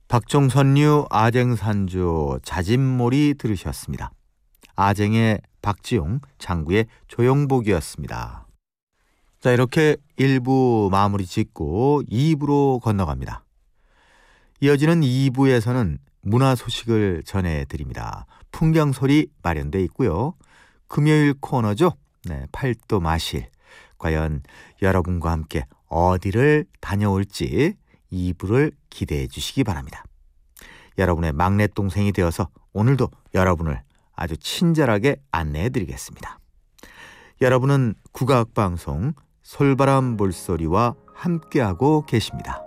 박종선류 아쟁산조 자진몰이 들으셨습니다. 아쟁의 박지용, 장구의 조용복이었습니다. 자, 이렇게 1부 마무리 짓고 2부로 건너갑니다. 이어지는 2부에서는 문화 소식을 전해드립니다. 풍경소리 마련돼 있고요. 금요일 코너죠. 네, 팔도 마실. 과연 여러분과 함께 어디를 다녀올지 2부를 기대해 주시기 바랍니다. 여러분의 막내 동생이 되어서 오늘도 여러분을 아주 친절하게 안내해 드리겠습니다. 여러분은 국악방송 솔바람 볼소리와 함께하고 계십니다.